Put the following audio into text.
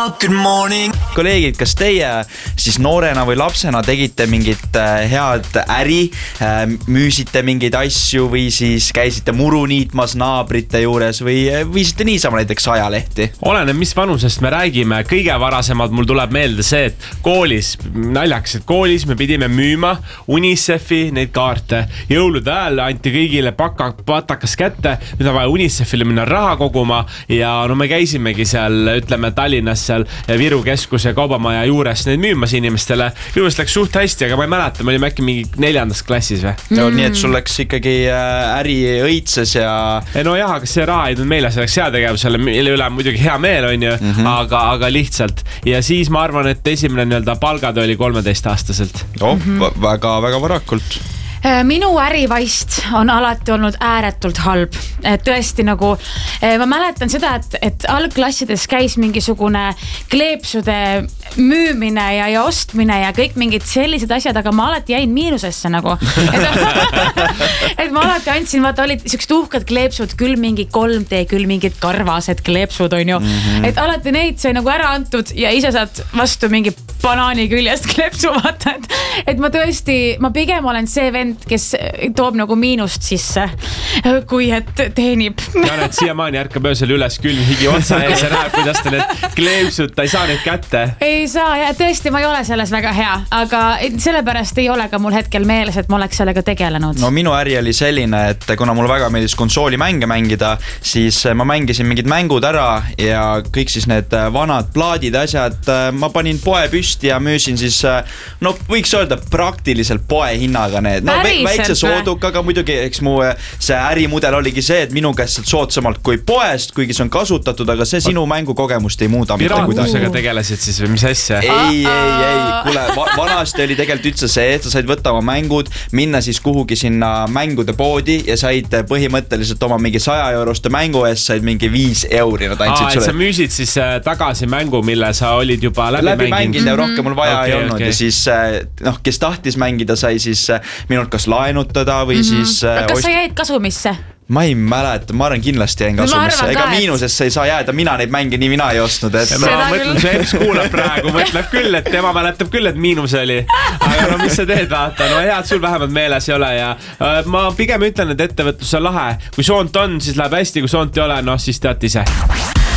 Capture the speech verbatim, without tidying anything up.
Good morning. Kolleegid, kas teie siis noorena või lapsena tegite mingit head äri, müüsite mingeid asju või siis käisite muru niitmas naabrite juures või viisite niisama näiteks ajalehti? Oleneb, mis vanusest me räägime. Kõige varasemalt mul tuleb meelde see, et koolis, naljaks, et koolis me pidime müüma UNICEF-i neid kaarte. Jõulude ajal anti kõigile paka, patakas kätte, nüüd on vaja UNICEF-ile minna raha koguma ja no me käisimegi seal, ütleme Tallinnas seal Viru keskuse kaubamaja juures neid müümas inimestele. Minu läks suht hästi, aga ma ei mäleta, me olime äkki mingi neljandas klassis või? Mm. No, nii et sul läks ikkagi äri õitses ja... No jah, aga see raha ei tulnud meile selleks heategevusele, mille üle muidugi hea meel on ju, mm-hmm. aga, aga lihtsalt. Ja siis ma arvan, et esimene nii-öelda palgad oli kolmeteist aastaselt. Oh, mm-hmm. väga, väga varakult. Minu ärivaist on alati olnud ääretult halb. Tõesti nagu, ma mäletan seda, et, et algklassides käis mingisugune kleepsude müümine ja, ja ostmine ja kõik mingid sellised asjad, aga ma alati jäin miinusesse nagu. Et, et ma alati andsin, vaata, olid siuksed uhked kleepsud, küll mingi kolm D, küll mingid karvased kleepsud on ju. Mm-hmm. Et alati neid sai nagu ära antud ja ise saad vastu mingi banaani küljest kleepsu, vaata, et, et ma tõesti, ma pigem olen see vend, kes toob nagu miinust sisse, kui et teenib. Janet siiamaani ärkab öösel üles külm higi otsa ees ja näeb, kuidas ta need kleepsud, ta ei saa neid kätte. Ei saa ja tõesti, ma ei ole selles väga hea, aga sellepärast ei ole ka mul hetkel meeles, et ma oleks sellega tegelenud. No minu äri oli selline, et kuna mul väga meeldis konsooli mänge mängida, siis ma mängisin mingid mängud ära ja kõik siis need vanad plaadid, asjad, ma panin poe püsti ja müüsin siis, no võiks öelda praktiliselt poe hinnaga need. No väikse soodukaga muidugi, eks mu see ärimudel oligi see, et minu käest soodsamalt kui poest, kuigi see on kasutatud, aga see sinu mängukogemust ei muuda. Piraatlusega tegelesid siis või mis asja? Ei, ei, ei, kuule, vanasti oli tegelikult üldse see, et sa said võtta oma mängud, minna siis kuhugi sinna mängude poodi ja said põhimõtteliselt oma mingi saja euroste mängu eest said mingi viis euri. Aa, et sa müüsid siis tagasi mängu, mille sa olid juba läbi, läbi mänginud ja rohkem mul vaja okay, ei olnud okay. Ja siis noh, kes tahtis mängida, sai siis minult kas laenutada või mm-hmm. siis... No, kas ost... sa jäid kasumisse? Ma ei mäleta, ma arvan kindlasti jäin kasumisse. Ega miinusesse ei saa jääda, mina neid mänge nii mina ei ostnud. Et... Ma mõtlen, see Eps kuulab praegu, mõtleb küll, et tema mäletab küll, et miinus oli. Aga no mis sa teed, vaata, no hea, et sul vähemalt meeles ei ole ja äh, ma pigem ütlen, et ettevõtlus on lahe. Kui soont on, siis läheb hästi, kui soont ei ole, noh siis tead ise.